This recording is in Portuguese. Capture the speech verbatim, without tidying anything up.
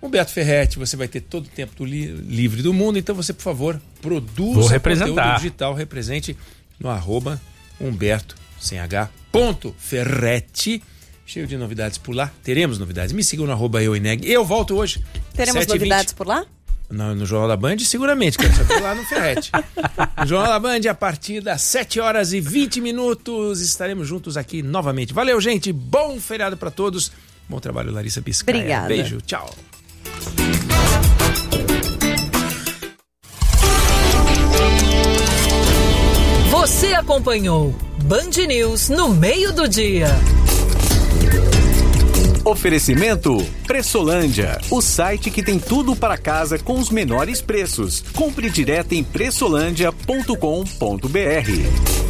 Humberto Ferretti, você vai ter todo o tempo do li- livre do mundo, então você, por favor, produza Vou representar. conteúdo digital, represente no arroba Humberto, sem H, ponto Ferretti, cheio de novidades por lá, teremos novidades, me sigam no arroba eu e neg, eu volto hoje. Teremos sete e vinte. novidades por lá? No, no Jornal da Band, seguramente, quero saber lá no Ferretti. No Jornal da Band, a partir das sete horas e vinte minutos, estaremos juntos aqui novamente. Valeu, gente, bom feriado pra todos, bom trabalho, Larissa Biscaia. Obrigada. Beijo, tchau. Você acompanhou Band News no meio do dia. Oferecimento Pressolândia, o site que tem tudo para casa com os menores preços. Compre direto em pressolândia ponto com ponto br.